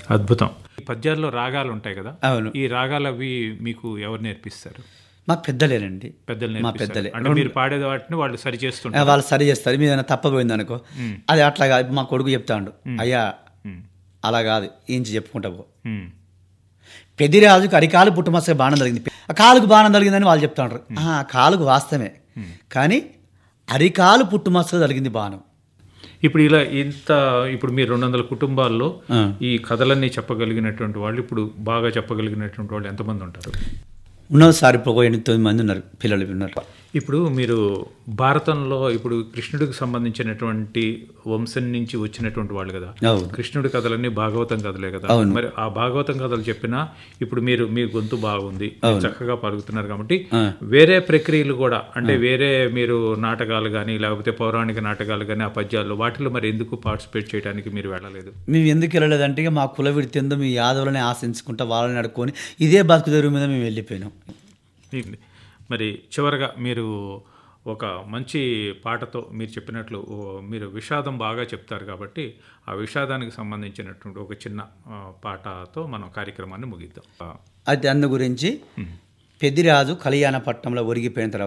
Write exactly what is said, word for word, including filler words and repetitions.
అద్భుతం. ఈ పద్యాల్లో రాగాలు ఉంటాయి కదా, అవును. ఈ రాగాలు అవి మీకు ఎవరు నేర్పిస్తారు? మా పెద్దలేనండి. పెద్దలు మా నేర్పిస్తారు. పెద్దలే. అంటే మీరు పాడే వాటిని వాళ్ళు సరి ఆ, చేస్తుంటారు. వాళ్ళు సరి చేస్తారు. మీద ఏదైనా తప్పపోయింది అనుకో, అది అట్లా కాదు. మా కొడుకు చెప్తాడు, అయ్యా అలా కాదు, ఇంచి చెప్పుకుంటా పో. ఉమ్. పెద్దిరాజుకు అరికాలు పుట్టుమచ్చగా బాణం జరిగింది, ఆ కాలుకు బాణం జరిగిందని వాళ్ళు చెప్తాండ్రు. ఆ కాలుకు వాస్తవమే, కానీ అరికాలు పుట్టుమచ్చగా జరిగింది బాణం. ఇప్పుడు ఇలా ఇంత ఇప్పుడు మీరు రెండు వందల కుటుంబాల్లో ఆ. ఈ కథలన్నీ చెప్పగలిగినటువంటి వాళ్ళు, ఇప్పుడు బాగా చెప్పగలిగినటువంటి వాళ్ళు ఎంతమంది ఉంటారు? ఉన్నది సార్ ఇప్పుడు ఒక ఎనిమిది తొమ్మిది మంది ఉన్నారు, పిల్లలు ఉన్నారు. ఇప్పుడు మీరు భారతంలో ఇప్పుడు కృష్ణుడికి సంబంధించినటువంటి వంశం నుంచి వచ్చినటువంటి వాళ్ళు కదా, అవును. కృష్ణుడి కథలన్నీ భాగవతం కథలే కదా. అవును. మరి ఆ భాగవతం కథలు చెప్పినా ఇప్పుడు మీరు మీ గొంతు బాగుంది, మీరు చక్కగా పలుకుతున్నారు కాబట్టి వేరే ప్రక్రియలు కూడా, అంటే వేరే మీరు నాటకాలు కానీ లేకపోతే పౌరాణిక నాటకాలు కానీ ఆ పద్యాల్లో వాటిలో మరి ఎందుకు పార్టిసిపేట్ చేయడానికి మీరు వెళ్ళలేదు? మేము ఎందుకు వెళ్ళలేదంటే ఇక మా కుల విడితేందో మీ యాదవులని ఆశించుకుంటా వాళ్ళని అడుక్కొని ఇదే బతుకు తెరువు మీద మేము వెళ్ళిపోయినాం. ఇది. మరి చివరగా మీరు ఒక మంచి పాటతో, మీరు చెప్పినట్లు ఓ మీరు విషాదం బాగా చెప్తారు కాబట్టి ఆ విషాదానికి సంబంధించినటువంటి ఒక చిన్న ఆ, పాటతో మనం కార్యక్రమాన్ని ముగిద్దాం. అయితే అందు గురించి పెద్దిరాజు కళ్యాణ పట్టణంలో ఒరిగిపోయిన తర్వాత